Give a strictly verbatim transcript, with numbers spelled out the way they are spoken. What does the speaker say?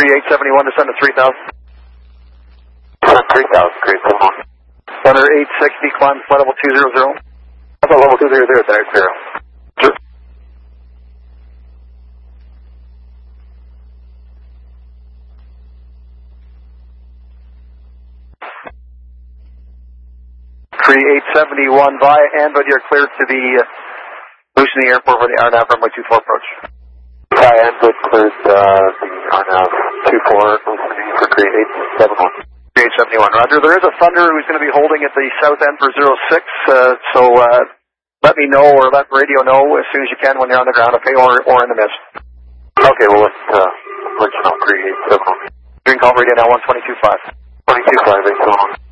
Cree eight seventy-one, descend to three thousand. Descend three thousand, Cree seven one. Thunder eight sixty, climb flight level two zero zero. That's at level two zero zero, there, zero. Sure. Cree eight seventy-one via Android, you're cleared to the uh, Moosonee Airport for the R N A V runway two four approach. Via Android cleared uh, the R N A V two four Moosonee for Cree eight seventy-one. Cree eight seventy-one, roger. There is a Thunder who's going to be holding at the south end for zero six, uh, so uh, let me know or let radio know as soon as you can when you're on the ground, okay, or, or in the mist. Okay, well, let's uh, let you know, Cree eight seventy-one. Green call radio now one twenty-two point five. twenty-two point five, eight seven one.